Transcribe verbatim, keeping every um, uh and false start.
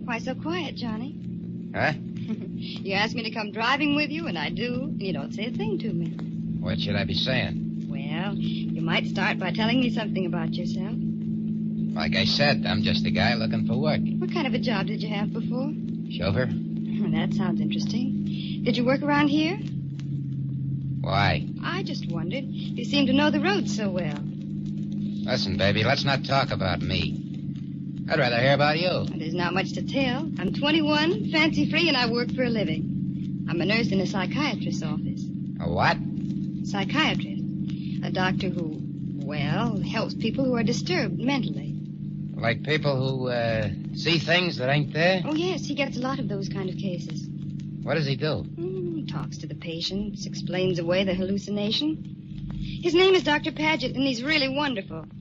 Why so quiet, Johnny? Huh? You asked me to come driving with you, and I do. And you don't say a thing to me. What should I be saying? Well, you might start by telling me something about yourself. Like I said, I'm just a guy looking for work. What kind of a job did you have before? Chauffeur? That sounds interesting. Did you work around here? Why? I just wondered. You seem to know the roads so well. Listen, baby, let's not talk about me. I'd rather hear about you. Well, there's not much to tell. I'm twenty-one, fancy-free, and I work for a living. I'm a nurse in a psychiatrist's office. A what? Psychiatrist. A doctor who, well, helps people who are disturbed mentally. Like people who, uh, see things that ain't there? Oh, yes, he gets a lot of those kind of cases. What does he do? Mm, talks to the patients, explains away the hallucination. His name is Doctor Paget, and he's really wonderful.